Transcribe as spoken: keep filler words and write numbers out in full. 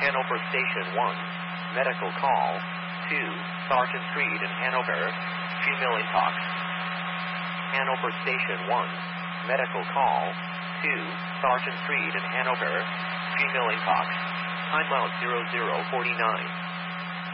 Hanover Station one, medical call. two, Sergeant Street in Hanover, female intox. Hanover Station one, medical call. two, Sergeant Street in Hanover, female intox. Time out zero zero forty-nine.